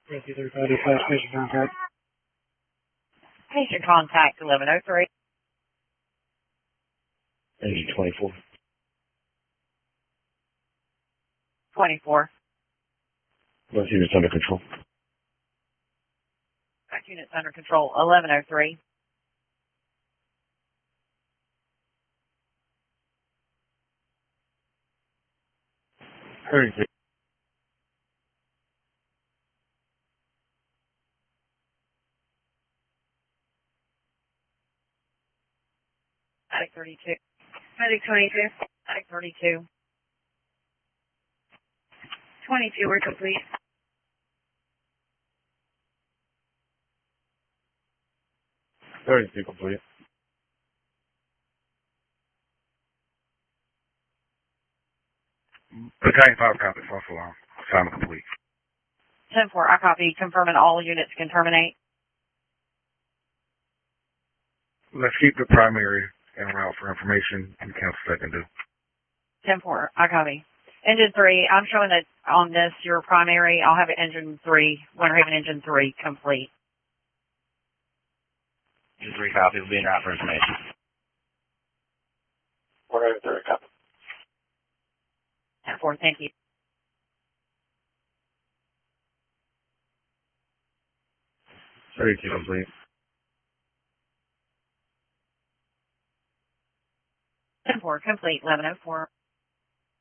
Patient contact. Patient contact 1103. 24. 24. Both units under control. Back units under control 1103. 32. Attic 32. Attic 22. Attic 32. 22, we're complete. Complete. Battalion 5 copy, false alarm. Assignment complete. 10-4, I copy. Confirming all units can terminate. Let's keep the primary en route for information and cancel secondary. 10-4, I copy. Engine 3, I'm showing that on this, your primary, I'll have engine 3, Winter Haven engine 3 complete. Engine 3 copy will be en route for information. Winter Haven 3 copy. 10-4, thank you. Complete. 10-4, complete, 1104.